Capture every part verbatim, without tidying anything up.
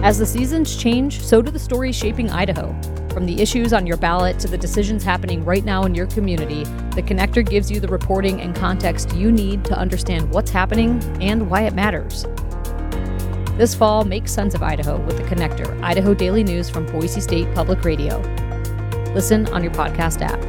As the seasons change, so do the stories shaping Idaho. From the issues on your ballot to the decisions happening right now in your community, The Connector gives you the reporting and context you need to understand what's happening and why it matters. This fall, make sense of Idaho with The Connector, Idaho Daily News from Boise State Public Radio. Listen on your podcast app.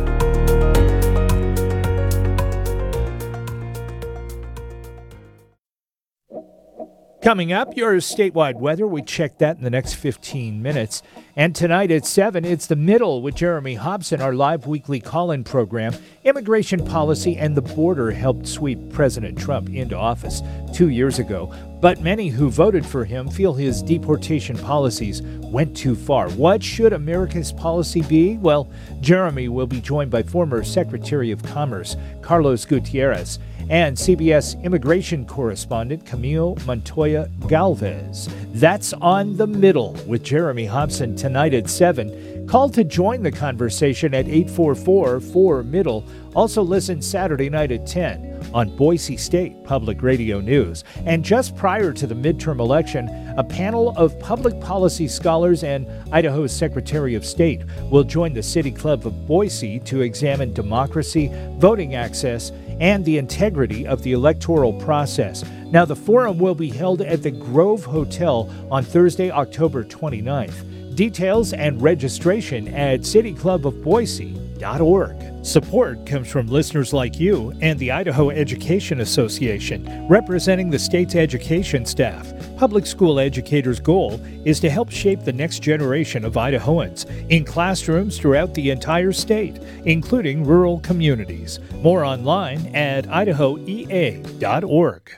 Coming up, your statewide weather. We check that in the next fifteen minutes. And tonight at seven, it's The Middle with Jeremy Hobson, our live weekly call-in program. Immigration policy and the border helped sweep President Trump into office two years ago. But many who voted for him feel his deportation policies went too far. What should America's policy be? Well, Jeremy will be joined by former Secretary of Commerce Carlos Gutierrez and C B S immigration correspondent Camille Montoya Galvez. That's on The Middle with Jeremy Hobson tonight at seven. Call to join the conversation at eight four four, four, middle. Also listen Saturday night at ten on Boise State Public Radio News. And just prior to the midterm election, a panel of public policy scholars and Idaho's Secretary of State will join the City Club of Boise to examine democracy, voting access, and the integrity of the electoral process. Now, the forum will be held at the Grove Hotel on Thursday, October twenty-ninth. Details and registration at city club of boise dot org. Support comes from listeners like you and the Idaho Education Association, representing the state's education staff. Public school educators' goal is to help shape the next generation of Idahoans in classrooms throughout the entire state, including rural communities. More online at idaho e a dot org.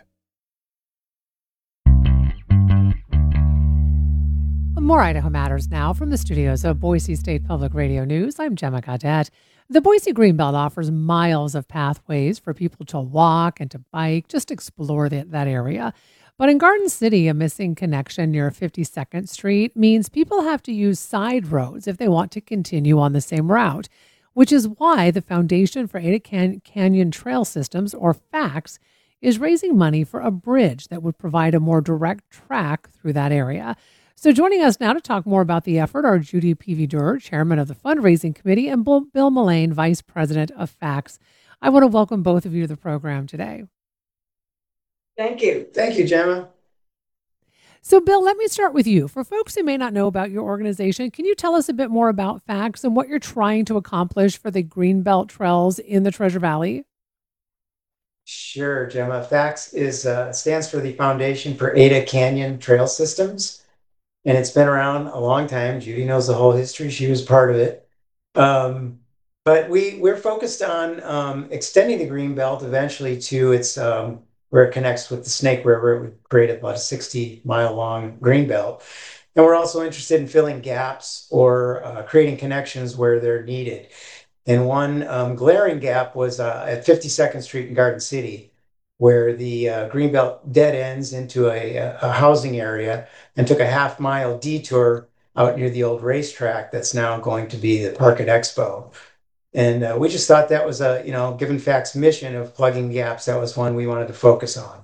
More Idaho Matters now from the studios of Boise State Public Radio News. I'm Gemma Gaudette. The Boise Greenbelt offers miles of pathways for people to walk and to bike, just explore the, that area. But in Garden City, a missing connection near fifty-second Street means people have to use side roads if they want to continue on the same route, which is why the Foundation for Ada Can- Canyon Trail Systems, or FACTS, is raising money for a bridge that would provide a more direct track through that area. So joining us now to talk more about the effort are Judy Peavy-Durr, Chairman of the Fundraising Committee, and Bill Mullane, Vice President of FACTS. I want to welcome both of you to the program today. Thank you. Thank you, Gemma. So, Bill, let me start with you. For folks who may not know about your organization, can you tell us a bit more about FACTS and what you're trying to accomplish for the Greenbelt Trails in the Treasure Valley? Sure, Gemma. FACTS is uh, stands for the Foundation for Ada Canyon Trail Systems. And it's been around a long time. Judy knows the whole history. She was part of it. Um, but we, we're focused on um, extending the Greenbelt eventually to its um, where it connects with the Snake River. It would create about a sixty mile long Greenbelt. And we're also interested in filling gaps or uh, creating connections where they're needed. And one um, glaring gap was uh, at fifty-second Street in Garden City, where the uh, Greenbelt dead ends into a, a housing area and took a half mile detour out near the old racetrack that's now going to be the Park at Expo. And uh, we just thought that was a, you know, given FACTS mission of plugging gaps, that was one we wanted to focus on.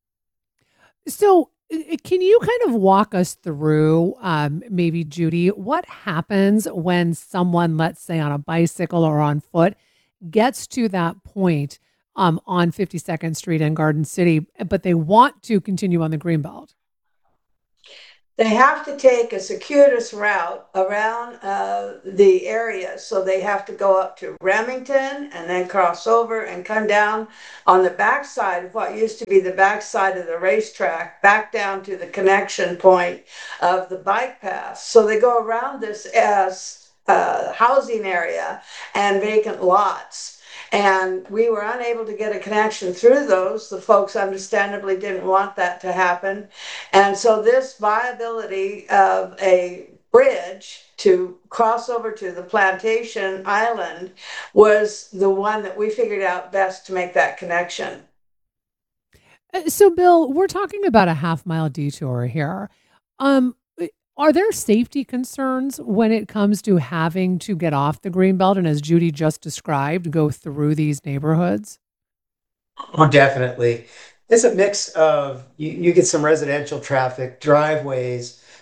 So can you kind of walk us through, um, maybe Judy, what happens when someone, let's say on a bicycle or on foot, gets to that point um, on fifty-second Street in Garden City, but they want to continue on the Greenbelt? They have to take a circuitous route around uh, the area. So they have to go up to Remington and then cross over and come down on the backside of what used to be the backside of the racetrack, back down to the connection point of the bike path. So they go around this as uh, housing area and vacant lots. And we were unable to get a connection through those. The folks understandably didn't want that to happen. And so this viability of a bridge to cross over to the Plantation Island was the one that we figured out best to make that connection. So, Bill, we're talking about a half mile detour here. Um, Are there safety concerns when it comes to having to get off the Greenbelt and, as Judy just described, go through these neighborhoods? Oh, definitely. It's a mix of, you, you get some residential traffic, driveways,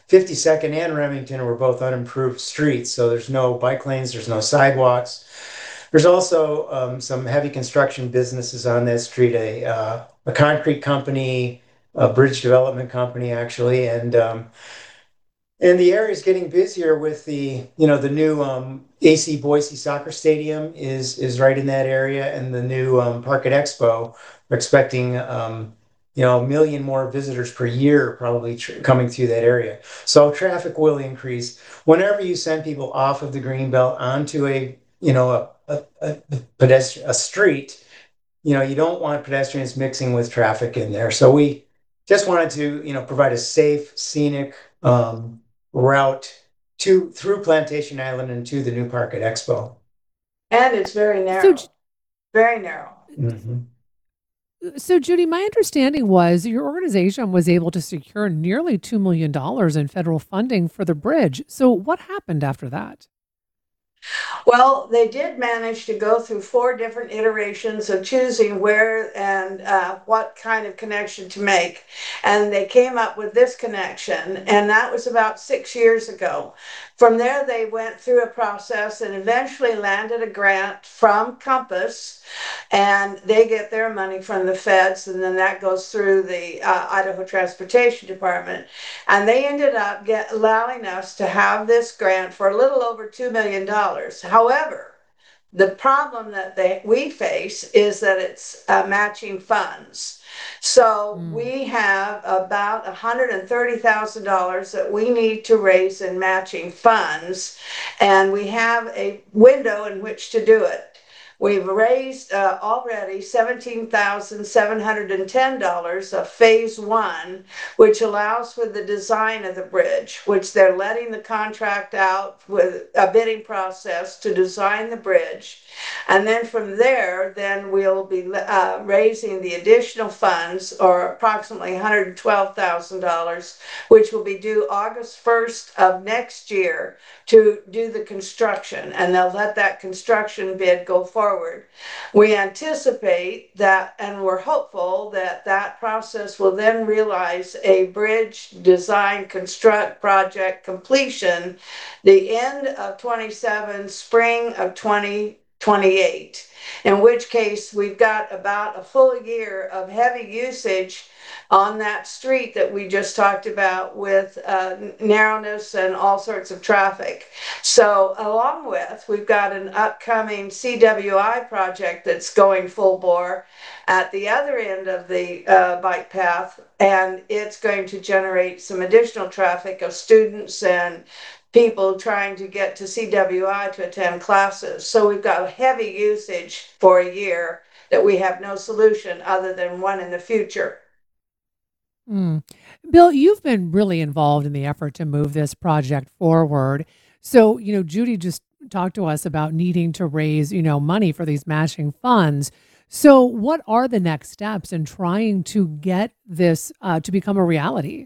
fifty-second and Remington were both unimproved streets, so there's no bike lanes, there's no sidewalks. There's also um, some heavy construction businesses on that street, a, uh, a concrete company, a bridge development company, actually, and um, and the area is getting busier with the, you know, the new um, A C Boise Soccer Stadium is is right in that area, and the new um, Park at Expo. We're expecting, um, you know, a million more visitors per year probably tr- coming through that area. So traffic will increase. Whenever you send people off of the greenbelt onto a, you know, a a, a, pedestrian a street, you know, you don't want pedestrians mixing with traffic in there. So we just wanted to, you know, provide a safe, scenic um, route to through Plantation Island and to the new park at Expo. And it's very So, narrow, Ju- very narrow. Mhm. so Judy, my understanding was your organization was able to secure nearly two million dollars in federal funding for the bridge. So, what happened after that? Well, they did manage to go through four different iterations of choosing where and uh, what kind of connection to make. And they came up with this connection, and that was about six years ago. From there, they went through a process and eventually landed a grant from Compass, and they get their money from the feds, and then that goes through the uh, Idaho Transportation Department. And they ended up get, allowing us to have this grant for a little over two million dollars. However, the problem that they we face is that it's uh, matching funds. So Mm. we have about one hundred thirty thousand dollars that we need to raise in matching funds, and we have a window in which to do it. We've raised uh, already seventeen thousand seven hundred ten dollars of phase one, which allows for the design of the bridge, which they're letting the contract out with a bidding process to design the bridge. And then from there, then we'll be uh, raising the additional funds, or approximately one hundred twelve thousand dollars, which will be due August first of next year to do the construction. And they'll let that construction bid go forward. We anticipate that, and we're hopeful that that process will then realize a bridge design construct project completion the end of twenty-seven, spring of twenty twenty-eight, in which case we've got about a full year of heavy usage on that street that we just talked about, with uh, narrowness and all sorts of traffic. So along with, we've got an upcoming C W I project that's going full bore at the other end of the uh, bike path, and it's going to generate some additional traffic of students and people trying to get to C W I to attend classes. So we've got a heavy usage for a year that we have no solution other than one in the future. Mm. Bill, you've been really involved in the effort to move this project forward. So, you know, Judy just talked to us about needing to raise, you know, money for these matching funds. So, what are the next steps in trying to get this uh, to become a reality?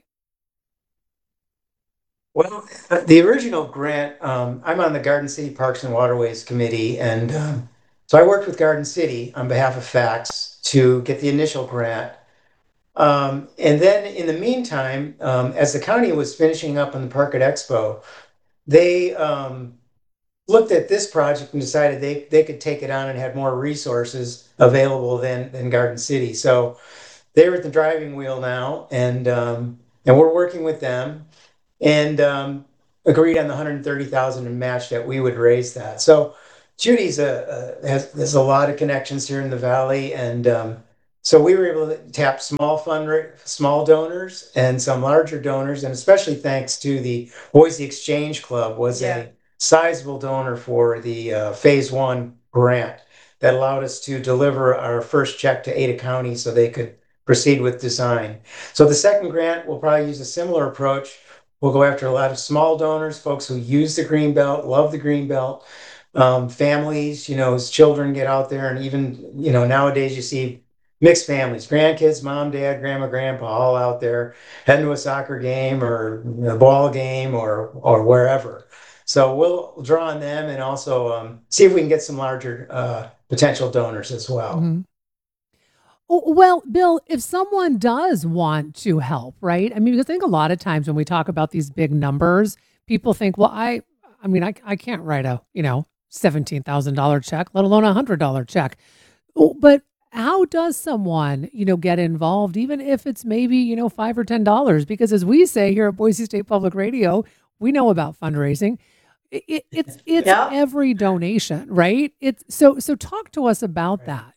Well, uh, the original grant, um, I'm on the Garden City Parks and Waterways Committee, and um, so I worked with Garden City on behalf of FACTS to get the initial grant. Um, and then in the meantime, um, as the county was finishing up on the Park at Expo, they um, looked at this project and decided they, they could take it on and had more resources available than, than Garden City. So they're at the driving wheel now, and um, and we're working with them, and um, agreed on the one hundred thirty thousand in match that we would raise that. So Judy's a, a has there's a lot of connections here in the valley, and um, so we were able to tap small fund small donors and some larger donors, and especially thanks to the Boise Exchange Club was Yeah. a sizable donor for the uh, phase one grant that allowed us to deliver our first check to Ada County so they could proceed with design. So the second grant will probably use a similar approach. We'll go after a lot of small donors, folks who use the green belt, love the green belt, um, families, you know, as children get out there, and even, you know, nowadays you see mixed families, grandkids, mom, dad, grandma, grandpa, all out there heading to a soccer game or a ball game or or wherever. So we'll draw on them and also um, see if we can get some larger uh, potential donors as well. Mhm. Oh, well, Bill, if someone does want to help, right? I mean, because I think a lot of times when we talk about these big numbers, people think, well, I, I mean, I, I can't write a, you know, seventeen thousand dollars check, let alone a one hundred dollars check. Oh, but how does someone, you know, get involved, even if it's maybe, you know, five or ten dollars? Because as we say here at Boise State Public Radio, we know about fundraising. It, it, it's it's Yeah. every donation, right? It's so so. Talk to us about Right. that.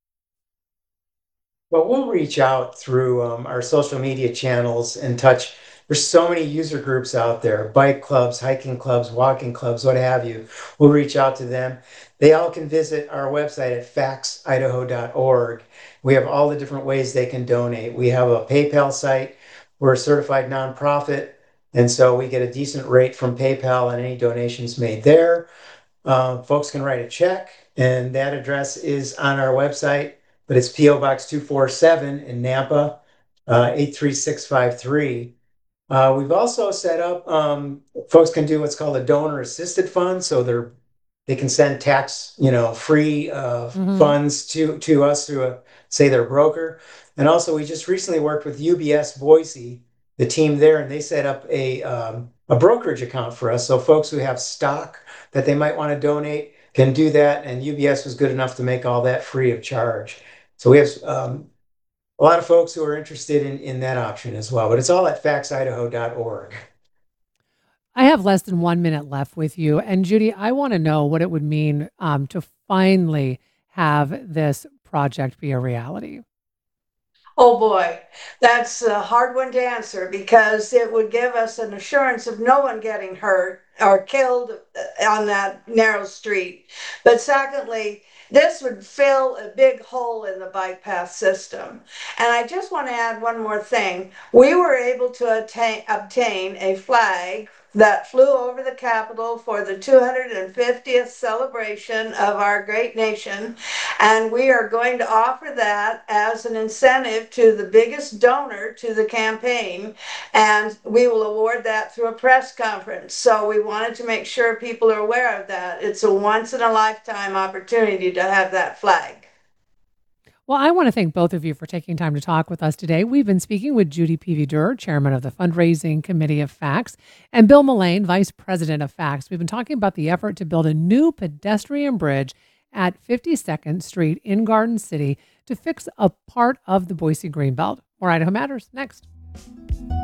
Well, we'll reach out through um, our social media channels and touch. There's so many user groups out there, bike clubs, hiking clubs, walking clubs, what have you. We'll reach out to them. They all can visit our website at facts idaho dot org. We have all the different ways they can donate. We have a PayPal site. We're a certified nonprofit, and so we get a decent rate from PayPal on any donations made there. Uh, folks can write a check, and that address is on our website, but it's P O Box two forty-seven in Nampa, uh, eight three six five three. Uh, we've also set up, um, folks can do what's called a donor assisted fund. So they're, they can send tax, you know, free uh, Hmm. funds to, to us through a, say their broker. And also we just recently worked with U B S Boise, the team there, and they set up a, um, a brokerage account for us. So folks who have stock that they might want to donate can do that. And U B S was good enough to make all that free of charge. So we have um, a lot of folks who are interested in, in that option as well, but it's all at facts idaho dot org. I have less than one minute left with you. And Judy, I want to know what it would mean um, to finally have this project be a reality. Oh boy, that's a hard one to answer because it would give us an assurance of no one getting hurt or killed uh, on that narrow street. But secondly, this would fill a big hole in the bike path system. And I just want to add one more thing. We were able to attain, obtain a flag that flew over the Capitol for the two hundred fiftieth celebration of our great nation. And we are going to offer that as an incentive to the biggest donor to the campaign. And we will award that through a press conference. So we wanted to make sure people are aware of that. It's a once in a lifetime opportunity to have that flag. Well, I want to thank both of you for taking time to talk with us today. We've been speaking with Judy Peavy-Durr, chairman of the fundraising committee of FACTS, and Bill Mullane, vice president of FACTS. We've been talking about the effort to build a new pedestrian bridge at fifty-second Street in Garden City to fix a part of the Boise Greenbelt. More Idaho Matters next.